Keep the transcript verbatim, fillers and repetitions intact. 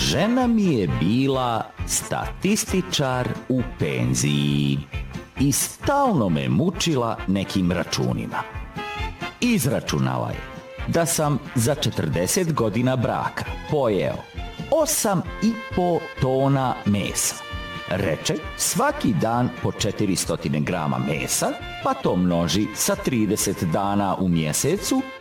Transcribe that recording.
Žena mi je bila statističar u penziji i stalno me mučila nekim računima. Izračunala je da sam za četrdeset godina braka pojeo osam i po tona mesa. Reče, svaki dan po četiristo grama mesa, pa to množi sa trideset dana u mjesecu,